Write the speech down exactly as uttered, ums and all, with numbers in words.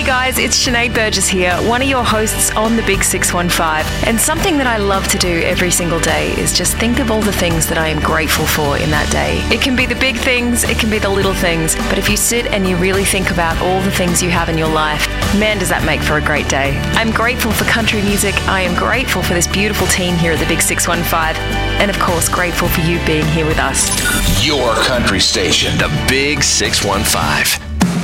guys, it's Sinead Burgess here, one of your hosts on the Big six one five. And something that I love to do every single day is just think of all the things that I am grateful for in that day. It can be the big things, it can be the little things, but if you sit and you really think about all the things you have in your life, man, does that make for a great day. I'm grateful for country music. I am grateful for this beautiful team here at the Big six one five. And of course, grateful for you being here with us. Your country station, the Big six one five.